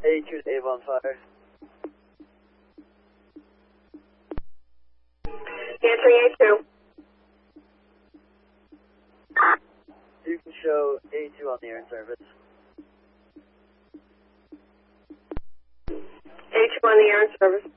A2 to Avon Fire. Answering A2. You can show A2 on the air service. A2 on the air service.